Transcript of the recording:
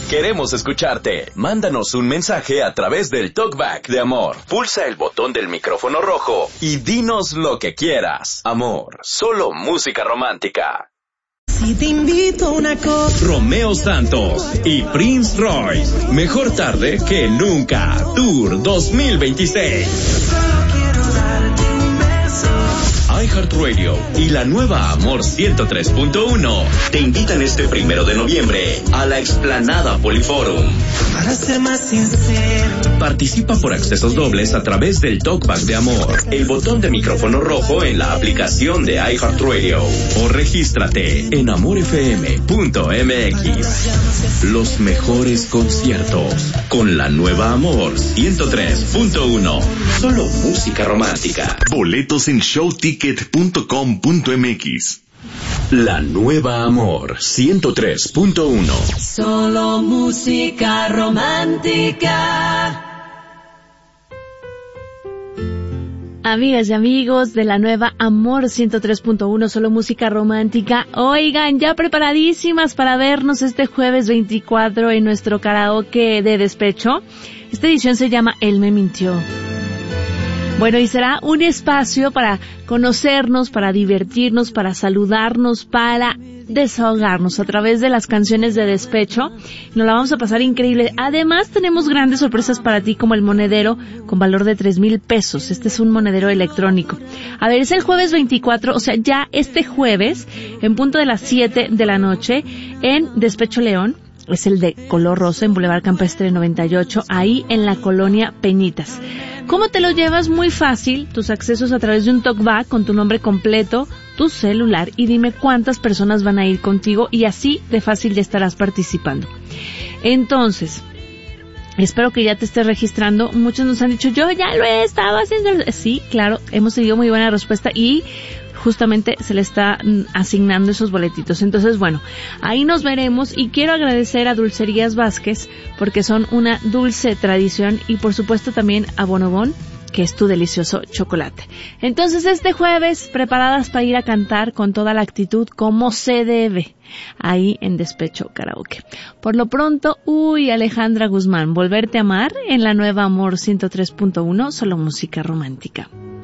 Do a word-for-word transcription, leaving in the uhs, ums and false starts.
Queremos escucharte. Mándanos un mensaje a través del Talkback de Amor. Pulsa el botón del micrófono rojo y dinos lo que quieras. Amor, solo música romántica. Si te invito a una cosa. Romeo Santos y Prince Royce. Mejor tarde que nunca. Tour dos mil veintiséis. iHeartRadio y la nueva Amor ciento tres punto uno te invitan este primero de noviembre a la Explanada Poliforum. Para ser más sincero, participa por accesos dobles a través del Talkback de Amor, el botón de micrófono rojo en la aplicación de iHeartRadio o regístrate en amor f m punto m x. Los mejores conciertos con la nueva Amor ciento tres punto uno. Solo música romántica. Boletos en show ticket punto com punto m x. La nueva Amor ciento tres punto uno. Solo música romántica. Amigas y amigos de la nueva Amor ciento tres punto uno, solo música romántica. Oigan, ya preparadísimas para vernos este jueves veinticuatro en nuestro karaoke de despecho. Esta edición se llama Él me mintió. Bueno, y será un espacio para conocernos, para divertirnos, para saludarnos, para desahogarnos a través de las canciones de despecho. Nos la vamos a pasar increíble. Además, tenemos grandes sorpresas para ti, como el monedero con valor de tres mil pesos. Este es un monedero electrónico. A ver, es el jueves veinticuatro, o sea, ya este jueves, en punto de las siete de la noche, en Despecho León. Es el de color rosa en Boulevard Campestre noventa y ocho, ahí en la colonia Peñitas. ¿Cómo te lo llevas? Muy fácil, tus accesos a través de un talkback con tu nombre completo, tu celular, y dime cuántas personas van a ir contigo, y así de fácil ya estarás participando. Entonces, espero que ya te estés registrando. Muchos nos han dicho, yo ya lo he estado haciendo. Sí, claro, hemos tenido muy buena respuesta y justamente se le está asignando esos boletitos. Entonces, bueno, ahí nos veremos, y quiero agradecer a Dulcerías Vázquez porque son una dulce tradición, y por supuesto también a Bonobón, que es tu delicioso chocolate. Entonces, este jueves, preparadas para ir a cantar con toda la actitud como se debe, ahí en Despecho Karaoke. Por lo pronto, uy, Alejandra Guzmán, Volverte a amar en la nueva Amor ciento tres punto uno, solo música romántica.